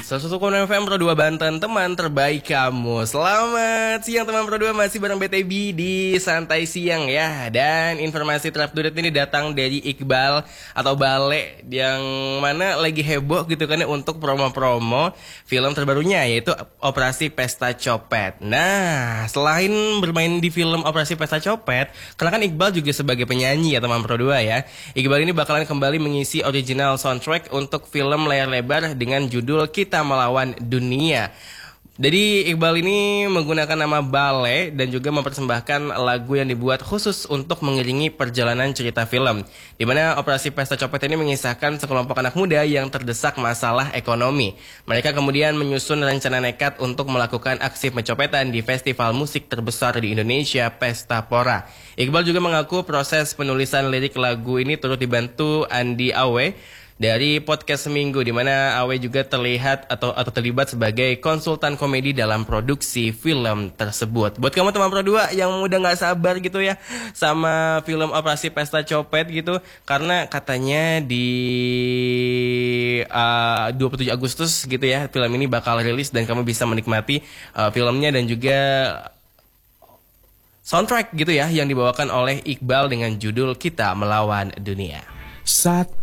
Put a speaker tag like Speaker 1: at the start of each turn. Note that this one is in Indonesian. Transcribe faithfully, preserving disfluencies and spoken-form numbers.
Speaker 1: seratus satu koma enam F M Pro dua Banten, teman terbaik kamu. Selamat siang teman Pro dua, masih bareng B T B di Santai Siang ya. Dan informasi terupdate ini datang dari Iqbal atau Bale, yang mana lagi heboh gitu kan ya untuk promo-promo film terbarunya, yaitu Operasi Pesta Copet. Nah, selain bermain di film Operasi Pesta Copet, karena kan Iqbal juga sebagai penyanyi ya teman Pro dua ya, Iqbal ini bakalan kembali mengisi original soundtrack untuk film layar lebar dengan judul Kita Melawan Dunia. Jadi Iqbal ini menggunakan nama Bale dan juga mempersembahkan lagu yang dibuat khusus untuk mengiringi perjalanan cerita film, di mana Operasi Pesta Copet ini mengisahkan sekelompok anak muda yang terdesak masalah ekonomi. Mereka kemudian menyusun rencana nekat untuk melakukan aksi pencopetan di festival musik terbesar di Indonesia, Pesta Pora. Iqbal juga mengaku proses penulisan lirik lagu ini turut dibantu Andi Awe dari podcast Seminggu, di mana Awe juga terlihat atau atau terlibat sebagai konsultan komedi dalam produksi film tersebut. Buat kamu teman Pro dua yang udah nggak sabar gitu ya sama film Operasi Pesta Copet gitu, karena katanya di uh, dua puluh tujuh Agustus gitu ya film ini bakal rilis dan kamu bisa menikmati uh, filmnya dan juga soundtrack gitu ya yang dibawakan oleh Iqbal dengan judul Kita Melawan Dunia.
Speaker 2: Saat